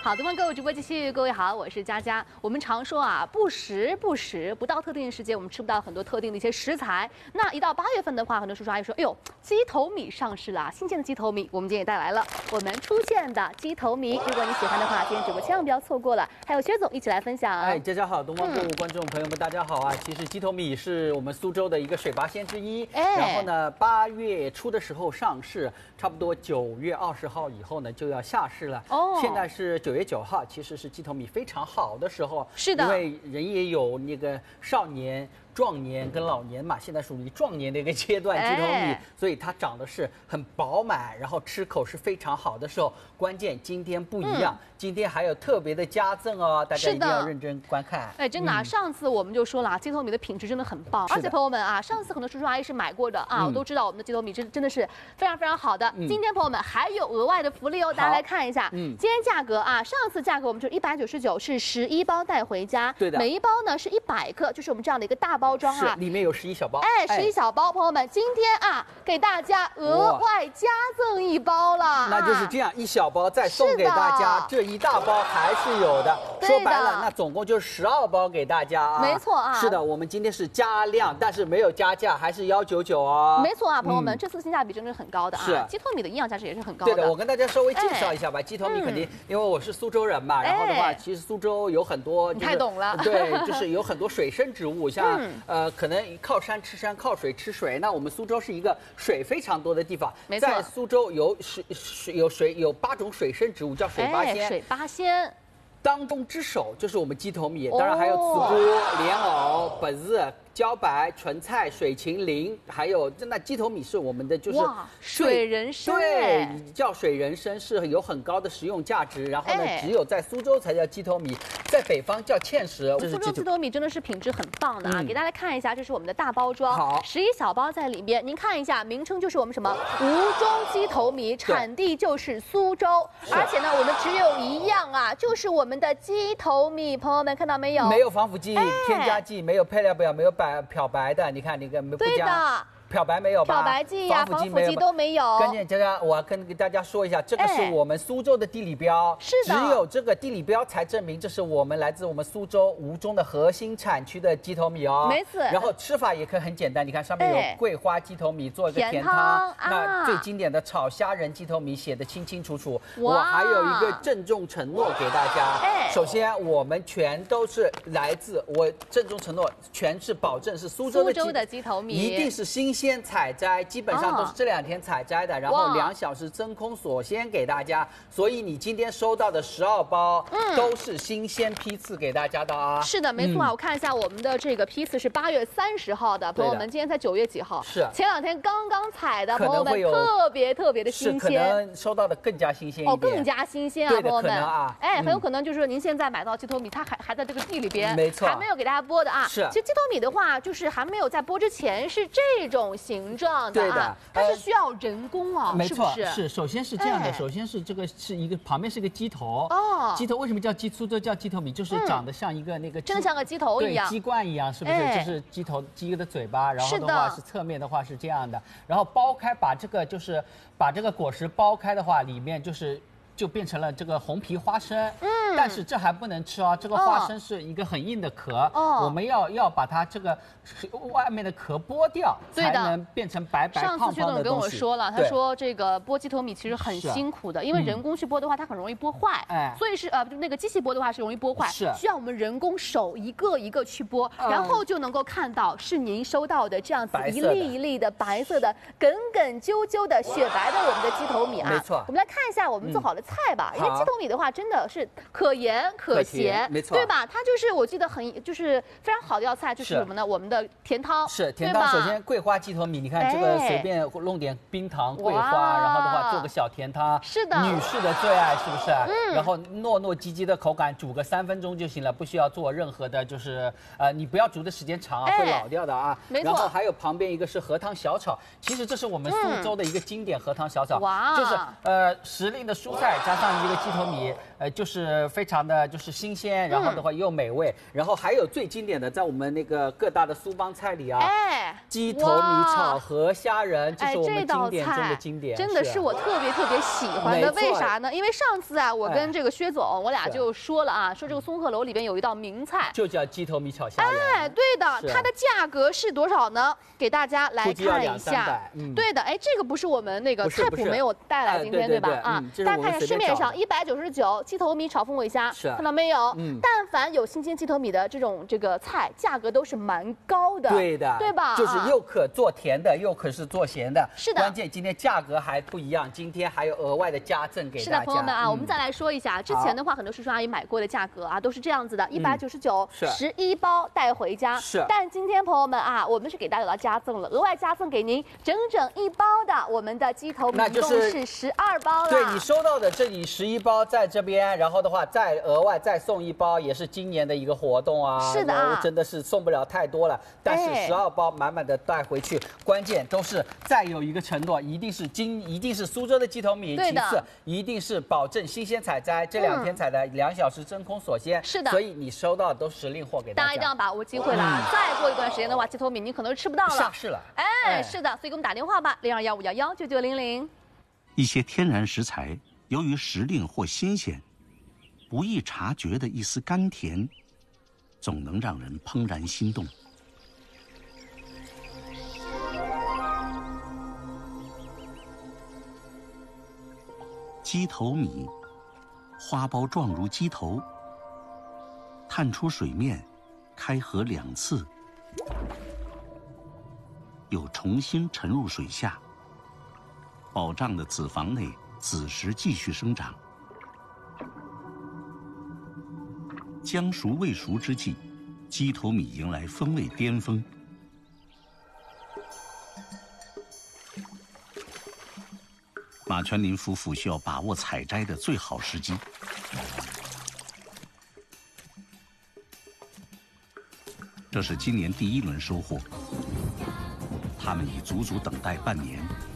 好，东方购物直播继续，各位好，我是佳佳。我们常说啊，不时，不到特定的时间，我们吃不到很多特定的一些食材。那一到8月份的话，很多叔叔阿姨说，哎呦，鸡头米上市了，新鲜的鸡头米，我们今天也带来了我们出现的鸡头米。如果你喜欢的话，今天直播千万不要错过了。还有薛总一起来分享。 哎，佳佳好，东方购物观众朋友们，大家好啊！其实鸡头米是我们苏州的一个水八鲜之一。然后呢，8月初的时候上市，差不多9月20号以后呢就要下市了。现在是9月9号，其实是鸡头米非常好的时候。 是的， 因为人也有那个少年、壮年跟老年嘛，现在属于壮年的一个阶段，鸡头米，所以它长得是很饱满，然后吃口是非常好的时候。关键今天不一样，今天还有特别的加赠哦，大家一定要认真观看。 哎，真的啊，上次我们就说了，鸡头米的品质真的很棒，而且朋友们啊，上次很多叔叔阿姨是买过的啊，我都知道我们的鸡头米真的是非常好的。今天朋友们还有额外的福利哦，大家来看一下，今天价格啊，上次价格我们就199，是11包带回家， 对的， 每一包呢是100克，就是我们这样的一个大包装啊， 里面有11小包， 哎，11小包，朋友们，今天啊给大家额外加赠1包了， 那就是这样，1小包再送给大家，这一大包还是有的。说白了，那总共就是12包给大家啊， 没错啊， 是的，我们今天是加量，但是没有加价，还是199哦。 没错啊，朋友们，这次性价比真的是很高的啊，是鸡头米的营养价值也是很高的。 对的，我跟大家稍微介绍一下吧，鸡头米肯定，因为我是苏州人嘛，然后的话，其实苏州有很多， 你太懂了， 对，就是有很多水生植物，像可能靠山吃山，靠水吃水。那我们苏州是一个水非常多的地方， 没错， 在苏州有8种水生植物，叫水八鲜。 水八鲜当中之首就是我们鸡头米，当然还有紫菇、莲藕、本子、茭白、纯菜、水芹、苓，还有那鸡头米是我们的就是水人参， 对，叫水人参是有很高的食用价值。然后呢，只有在苏州才叫鸡头米，在北方叫芡实。 苏州鸡头米真的是品质很棒的啊！给大家看一下，这是我们的大包装， 好 ，11小包在里边。您看一下，名称就是我们什么吴中鸡头米，产地就是苏州，而且呢，我们只有一样啊，就是我们的鸡头米。朋友们看到没有？ 没有防腐剂、添加剂，没有配料表，没有漂白的。你看那个不加。 对的。 漂白没有吧？ 漂白剂呀、防腐剂都没有。 关键佳佳，我要跟大家说一下，这个是我们苏州的地理标， 是的， 只有这个地理标才证明这是我们来自我们苏州吴中的核心产区的鸡头米哦。 没错。 然后吃法也可以很简单，你看上面有桂花鸡头米做一个甜汤，那最经典的炒虾仁鸡头米写得清清楚楚。我还有一个郑重承诺给大家，首先我们全都是来自我郑重承诺，全是保证是苏州的鸡头米， 一定是新鲜采摘，基本上都是这2天采摘的，然后2小时真空锁鲜给大家，所以你今天收到的12包都是新鲜批次给大家的啊。 是的，没错啊，我看一下我们的这个批次是8月30号的，朋友们，今天才9月几号？ 是前2天刚采的，朋友们特别的新鲜， 可能收到的更加新鲜一点， 更加新鲜啊，朋友们啊， 很有可能就是说您现在买到鸡头米，它还在这个地里边， 没错， 还没有给大家剥的啊。 是， 其实鸡头米的话，就是还没有在剥之前是这种形状的， 对的， 它是需要人工啊， 没错， 是。 首先是这样的，首先是这个是一个旁边是一个鸡头，鸡头为什么叫苏州叫鸡头米？就是长得像一个那个真的像个鸡头一样， 鸡冠一样，是不是？这是鸡的嘴巴，然后的话是侧面的话是这样的，然后剥开把这个果实剥开的话，里面就变成了这个红皮花生，但是这还不能吃哦，这个花生是一个很硬的壳，我们要把它这个外面的壳剥掉，才能变成白胖胖的东西。上次薛总跟我说了，他说这个剥鸡头米其实很辛苦的，因为人工去剥的话，它很容易剥坏，所以是那个机器剥的话是容易剥坏，需要我们人工手一个一个去剥，然后就能够看到是您收到的这样子一粒一粒的白色的、梗梗啾啾的雪白的我们的鸡头米啊。 没错， 我们来看一下我们做好的菜吧，因为鸡头米的话真的是可盐可咸， 没错， 对吧？它就是我记得就是非常好的一道菜，就是什么呢？我们的甜汤， 是甜汤。首先桂花鸡头米，你看这个随便弄点冰糖、桂花，然后的话做个小甜汤， 是的， 女士的最爱，是不是？然后糯糯唧唧的口感，煮个3分钟就行了，不需要做任何的，就是你不要煮的时间长啊，会老掉的啊。 没错。 然后还有旁边一个是荷塘小炒，其实这是我们苏州的一个经典荷塘小炒，就是时令的蔬菜加上一个鸡头米，就是非常的就是新鲜，然后的话又美味，然后还有最经典的，在我们那个各大的苏帮菜里啊，鸡头米炒河虾仁，这是我们经典中的经典， 真的是我特别喜欢的。为啥呢？因为上次啊，我跟这个薛总，我俩就说了啊，说这个松鹤楼里边有一道名菜， 就叫鸡头米炒虾仁。 对的，它的价格是多少呢？给大家来看一下。对的，这个不是我们那个菜谱没有带来今天对吧？啊，大家看一下市面上199鸡头米炒凤尾虾，看到没有？但凡有新鲜鸡头米的这个菜，价格都是蛮高的。对的，对吧？ 就是又可做甜的，又可是做咸的。 是的， 关键今天价格还不一样，今天还有额外的加赠给大家。 是的，朋友们啊，我们再来说一下，之前的话，很多叔叔阿姨买过的价格啊，都是这样子的，199，11包带回家。 是。 但今天朋友们啊，我们是给大家有到加赠了，额外加赠给您整1包的我们的鸡头米，一共是12包了。 对，你收到的这里11包在这边，然后的话再额外再送1包，也是今年的一个活动啊。 是的啊， 真的是送不了太多了，但是12包满满的带回去，关键都是再有一个承诺，一定是苏州的鸡头米，其次一定是保证新鲜采摘，这2天采的2小时真空锁鲜。 是的， 所以你收到的都是实令货给大家。 大家一定要把握机会了，再过一段时间的话，鸡头米你可能吃不到了， 下市了。 是的，所以给我们打电话吧，0215119900。 一些天然食材由于时令或新鲜，不易察觉的一丝甘甜，总能让人怦然心动。鸡头米，花苞状如鸡头，探出水面，开合2次，又重新沉入水下。饱胀的子房内，子实继续生长。将熟未熟之际，鸡头米迎来风味巅峰。马全林夫妇需要把握采摘的最好时机。这是今年第1轮收获，他们已足足等待半年。